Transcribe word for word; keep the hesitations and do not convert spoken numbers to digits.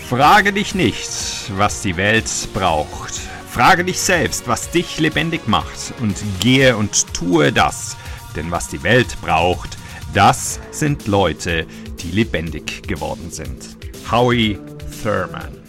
Frage dich nicht, was die Welt braucht. Frage dich selbst, was dich lebendig macht und gehe und tue das. Denn was die Welt braucht, das sind Leute, die lebendig geworden sind. Howie Thurman.